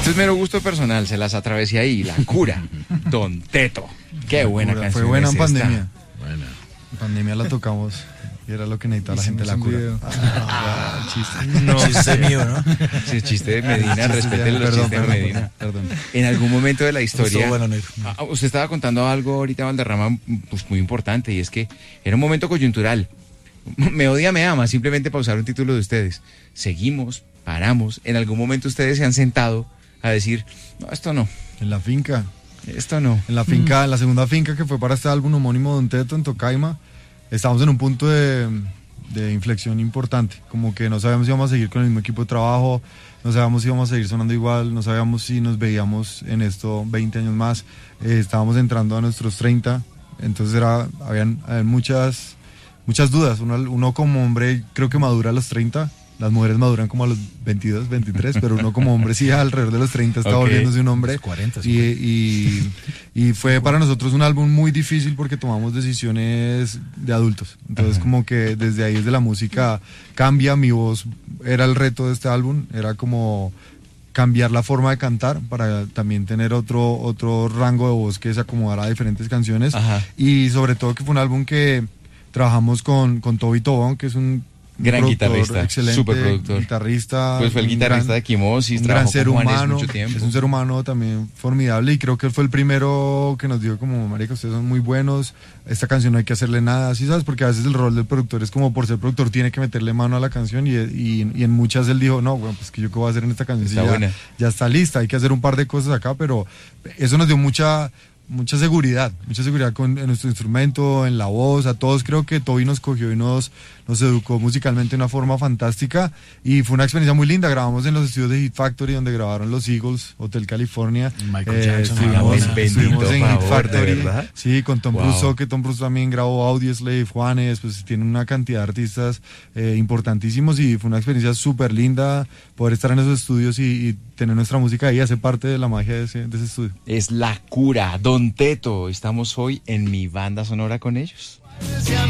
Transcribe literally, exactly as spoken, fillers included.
Esto es mero gusto personal, se las atravesé ahí. La cura, Don Teto. Qué La buena cura, canción. Fue buena es en pandemia. Buena. En pandemia la tocamos y era lo que necesitaba la gente de la Hicimos un cura. video. Ah, el chiste. No, Chiste mío, ¿no? ese chiste de Medina, respeten los Perdón, chistes de perdón, Medina. perdón. En algún momento de la Estuvo historia, bueno, negro. ah, usted estaba contando algo ahorita, Valderrama, pues muy importante, y es que era un momento coyuntural. Me odia, me ama, simplemente para usar un título de ustedes. Seguimos, paramos, en algún momento ustedes se han sentado a decir, no, esto no, En la finca. esto no. En la finca, en la segunda finca que fue para este álbum homónimo Don Teto en Tocaima, estábamos en un punto de, de inflexión importante. Como que no sabíamos si íbamos a seguir con el mismo equipo de trabajo, no sabíamos si íbamos a seguir sonando igual, no sabíamos si nos veíamos en esto veinte años más. Eh, estábamos entrando a nuestros treinta, entonces era, habían, habían muchas, muchas dudas. Uno, uno como hombre creo que madura a los treinta. Las mujeres maduran como a los veintidós, veintitrés, pero uno como hombre sí alrededor de los treinta está Ok. volviéndose un hombre. Los cuarenta, y, cincuenta. y, y fue para nosotros un álbum muy difícil porque tomamos decisiones de adultos. Entonces como que desde ahí, desde la música, cambia. Mi voz era el reto de este álbum, era como cambiar la forma de cantar para también tener otro, otro rango de voz que se acomodara a diferentes canciones. Ajá. Y sobre todo que fue un álbum que trabajamos con, con Toby Tobón, que es un Gran productor guitarrista, excelente, superproductor. guitarrista, Pues fue el un guitarrista gran- de Quimosis, un gran trabajó ser con Juanes humano, mucho tiempo. es un ser humano también formidable y creo que él fue el primero que nos dijo como, marica, ustedes son muy buenos, esta canción no hay que hacerle nada, ¿sí sabes? Porque a veces el rol del productor es como por ser productor tiene que meterle mano a la canción y, y, y en muchas él dijo, no, bueno, pues que yo qué voy a hacer en esta canción, Está si ya, buena. ya está lista, hay que hacer un par de cosas acá, pero eso nos dio mucha... mucha seguridad, mucha seguridad con, en nuestro instrumento, en la voz, a todos. Creo que Toby nos cogió y nos, nos educó musicalmente de una forma fantástica y fue una experiencia muy linda. Grabamos en los estudios de Hit Factory donde grabaron los Eagles, Hotel California. Michael Jackson, estuvimos, Madonna. estuvimos en Bendito Hit favor, ¿de Factory, verdad? sí, con Tom Wow. Russo, que Tom Russo también grabó Audioslave, Juanes, pues tiene una cantidad de artistas eh, importantísimos y fue una experiencia súper linda poder estar en esos estudios y, y tener nuestra música ahí, hace parte de la magia de ese, de ese estudio. Es la cura, Don Teto. Estamos hoy en mi banda sonora con ellos.